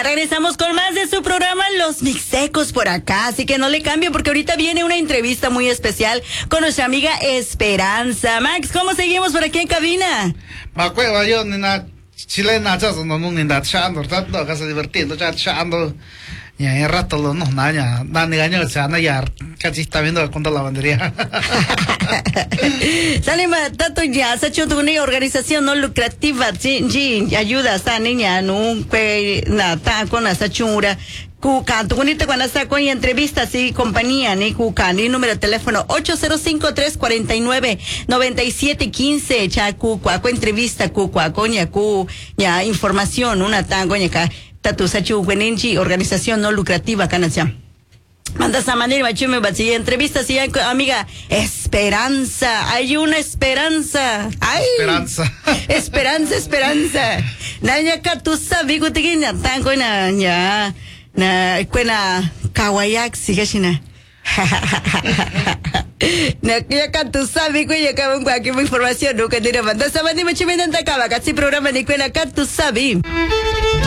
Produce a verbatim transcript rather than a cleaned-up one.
Ya regresamos con más de su programa Los Mixtecos por acá, así que no le cambie porque ahorita viene una entrevista muy especial con nuestra amiga Esperanza. Max, ¿cómo seguimos por aquí en cabina? Me acuerdo yo, nena chilena, no, no, ni nada, chando, tanto, acá se divirtiendo, ya chando. Y en rato lo no, nada, nada, ni gaño, chana, ya casi está viendo cuando la bandería. Salima, tanto ya, se ha hecho una organización no lucrativa, sí, sí, ayuda a esta niña, no, que nada, con esa chura. Cuca, tu bonita cuando está con entrevistas y compañía, ni Cuca, ni número de teléfono ocho cero cinco, tres cuatro nueve, nueve siete uno cinco, cha Cuca, con entrevista Cuca, coña cu, ya información, una tan coña acá, tatu sachu buenenchi, organización no lucrativa, canacha. Manda esa manera, machume, bachilla, entrevistas y amiga, esperanza, hay una esperanza, ay, Esperanza. esperanza, esperanza. Nanya ka tu sabi ko tigin na tan ko na nya na kwena kawayak siga sina. Na kaya ka tu sabi ko ya ka mga información no ka dira manda sa mani machume nanta ka ba kasi programa ni kwena ka tu sabi.